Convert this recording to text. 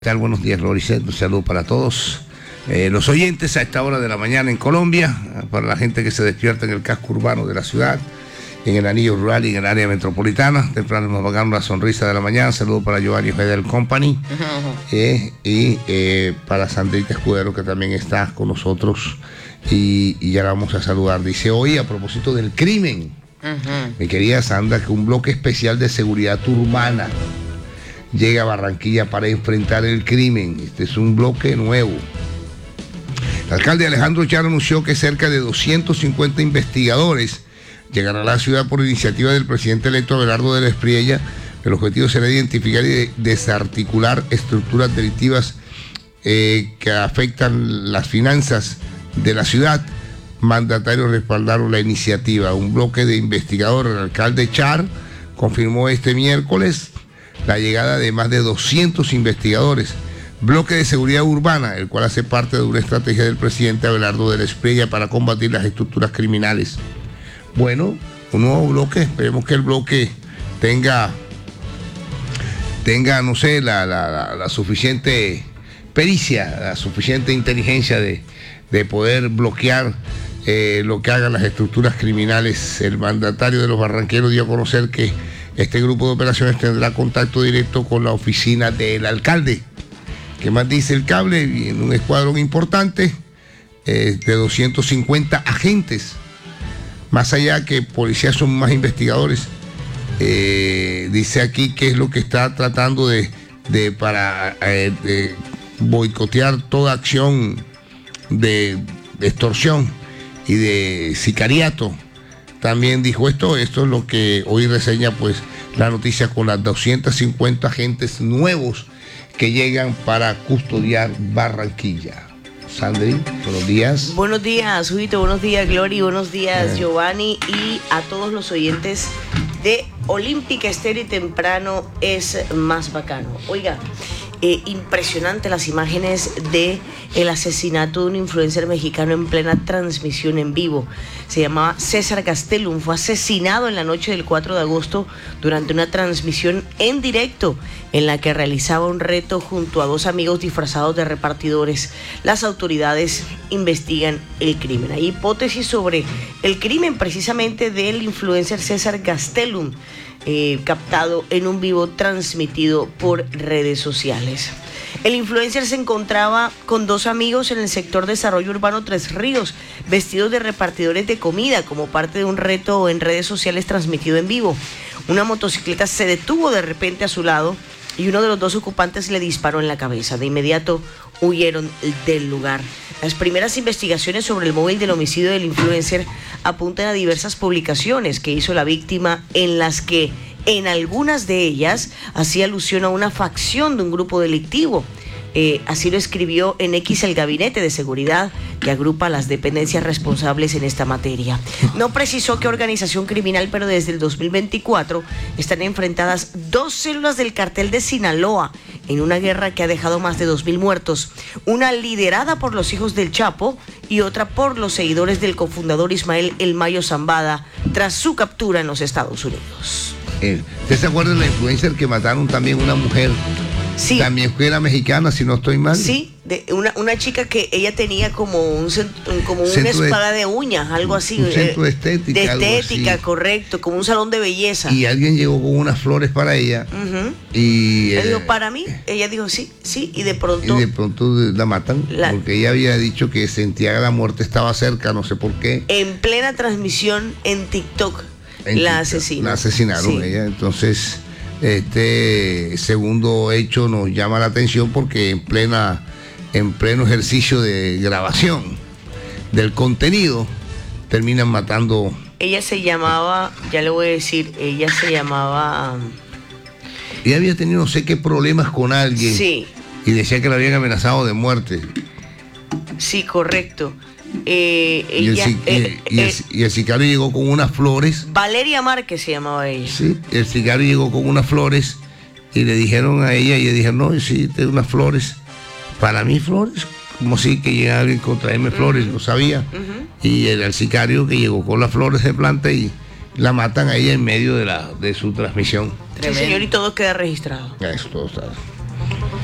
¿Qué tal? Buenos días, Loricet. Un saludo para todos los oyentes a esta hora de la mañana en Colombia, para la gente que se despierta en el casco urbano de la ciudad, en el anillo rural y en el área metropolitana. Temprano nos pagamos la sonrisa de la mañana. Saludo para Giovanni Ojeda Company y para Sandrita Escudero, que también está con nosotros y ya la vamos a saludar. Dice hoy, a propósito del crimen, mi querida Sandra, que un bloque especial de seguridad urbana llega a Barranquilla para enfrentar el crimen. Este es un bloque nuevo. El alcalde Alejandro Char anunció que cerca de 250 investigadores llegarán a la ciudad por iniciativa del presidente electo Abelardo de la Espriella. El objetivo será identificar y desarticular estructuras delictivas que afectan las finanzas de la ciudad. Mandatarios respaldaron la iniciativa. Un bloque de investigadores. El alcalde Char confirmó este miércoles la llegada de más de 200 investigadores, bloque de seguridad urbana, el cual hace parte de una estrategia del presidente Abelardo de la Espriella para combatir las estructuras criminales. Bueno, un nuevo bloque, esperemos que el bloque tenga no sé, la suficiente pericia, la suficiente inteligencia de poder bloquear lo que hagan las estructuras criminales. El mandatario de los barranqueros dio a conocer que este grupo de operaciones tendrá contacto directo con la oficina del alcalde. ¿Qué más dice el cable? En un escuadrón importante de 250 agentes. Más allá que policías son más investigadores. Dice aquí que es lo que está tratando de boicotear toda acción de extorsión y de sicariato. También dijo esto es lo que hoy reseña pues la noticia, con las 250 agentes nuevos que llegan para custodiar Barranquilla. Sandri, buenos días. Buenos días, Huito, buenos días, Glory, buenos días, Giovanni, y a todos los oyentes de Olímpica Estéreo y Temprano es más bacano. Oiga, impresionante las imágenes de el asesinato de un influencer mexicano en plena transmisión en vivo. Se llamaba César Gastelum, fue asesinado en la noche del 4 de agosto durante una transmisión en directo en la que realizaba un reto junto a dos amigos disfrazados de repartidores. Las autoridades investigan el crimen. Hay hipótesis sobre el crimen precisamente del influencer César Gastelum, captado en un vivo transmitido por redes sociales. El influencer se encontraba con dos amigos en el sector Desarrollo Urbano Tres Ríos, vestidos de repartidores de comida como parte de un reto en redes sociales transmitido en vivo. Una motocicleta se detuvo de repente a su lado y uno de los dos ocupantes le disparó en la cabeza. De inmediato huyeron del lugar. Las primeras investigaciones sobre el móvil del homicidio del influencer apuntan a diversas publicaciones que hizo la víctima, en las que en algunas de ellas hacía alusión a una facción de un grupo delictivo. Así lo escribió en X el Gabinete de Seguridad, que agrupa a las dependencias responsables en esta materia. No precisó qué organización criminal, pero desde el 2024 están enfrentadas dos células del cartel de Sinaloa en una guerra que ha dejado más de 2.000 muertos. Una liderada por los hijos del Chapo y otra por los seguidores del cofundador Ismael El Mayo Zambada, tras su captura en los Estados Unidos. ¿Usted se acuerda de la influencer que mataron también una mujer? Sí. También era mexicana, si no estoy mal. Sí, una chica que ella tenía como una espada de uñas, algo así. Un centro de estética. De estética, correcto, como un salón de belleza. Y alguien llegó con unas flores para ella. Y ella dijo, para mí, ella dijo sí, y de pronto la matan, porque ella había dicho que sentía que la muerte estaba cerca, no sé por qué. En plena transmisión en TikTok, la asesinaron sí. Ella, entonces este segundo hecho nos llama la atención porque en pleno ejercicio de grabación del contenido terminan matando. Ella se llamaba, ya le voy a decir, ella había tenido no sé qué problemas con alguien. Sí. Y decía que la habían amenazado de muerte. Sí, correcto. Y el sicario llegó con unas flores. Valeria Márquez se llamaba ella. Sí, el sicario llegó con unas flores y le dijeron a ella, y ella dijo, no, sí, tengo unas flores. Para mí flores, como si que llega alguien con traerme flores, lo sabía. Y el sicario que llegó con las flores de planta y la matan a ella en medio de su transmisión. Sí, señor, y todo queda registrado. Eso todo está.